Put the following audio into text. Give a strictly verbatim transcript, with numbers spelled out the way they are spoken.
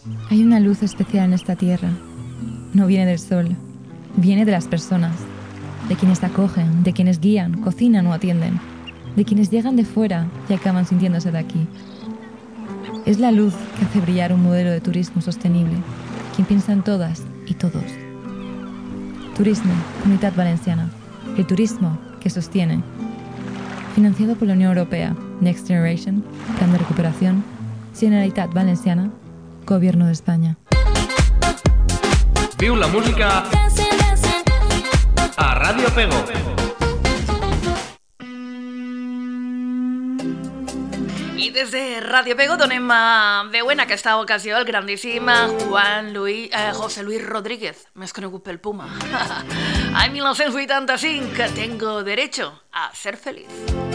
Hay una luz especial en esta tierra. No viene del sol, viene de las personas, de quienes acogen, de quienes guían, cocinan o atienden, de quienes llegan de fuera y acaban sintiéndose de aquí. Es la luz que hace brillar un modelo de turismo sostenible, quien piensa en todas y todos. Turisme, Comunitat Valenciana, el turismo que sostiene. Financiado por la Unión Europea, Next Generation, Plan de Recuperación, Generalitat Valenciana, Gobierno de España. Viu la música a Ràdio Pego. I des de Ràdio Pego donem a veu en aquesta ocasió el grandíssim Juan Luis, eh, José Luis Rodríguez, més conegut pel Puma. Any mil nou-cents vuitanta-cinc, Tengo derecho a ser feliz.